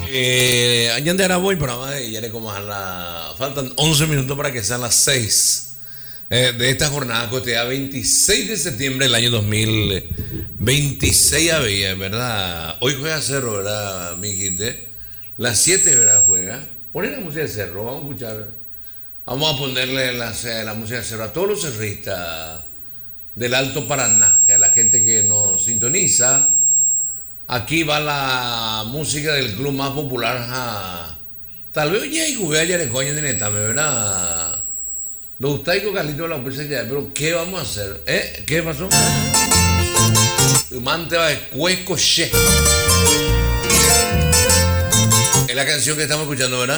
Allende Araboy, programa y ya le como a la. Faltan 11 minutos para que sean las 6 de esta jornada costeada 26 de septiembre del año 2026 había, ¿verdad? Hoy juega Cerro, ¿verdad, mi gente? Las 7, ¿verdad? Juega. Ponen la música de Cerro, vamos a escuchar. Vamos a ponerle la música de Cerro a todos los cerristas del Alto Paraná, a la gente que nos sintoniza. Aquí va la música del club más popular. Tal vez ya jugué ayer en coño de Netame, ¿verdad? Lo gustaico Carlito de la Pulsa ya, pero ¿qué vamos a hacer? ¿Qué pasó? Mante va de Cueco Che. Es la canción que estamos escuchando, ¿verdad?